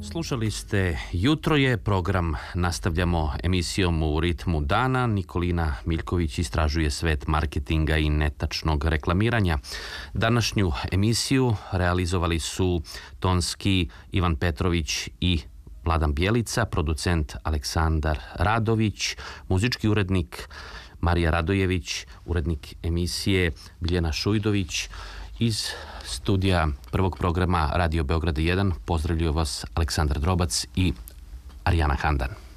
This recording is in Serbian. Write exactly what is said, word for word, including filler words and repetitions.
Slušali ste Jutro je, program nastavljamo emisijom u ritmu dana. Nikolina Miljković istražuje svet marketinga i netačnog reklamiranja. Današnju emisiju realizovali su tonski Ivan Petrović i Vladan Bjelica, producent Aleksandar Radović, muzički urednik Marija Radojević, urednik emisije Biljana Šujdović. Iz studija prvog programa Radio Beograda jedan pozdravljaju vas Aleksandar Drobac i Arijana Handan.